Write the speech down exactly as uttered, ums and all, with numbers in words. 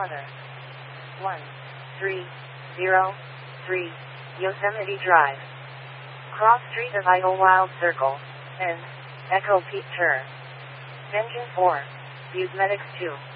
Mother. one three zero three Yosemite Drive. Cross Street of Idlewild Circle. End. Echo Pete Tur. Engine four. Use Medics two.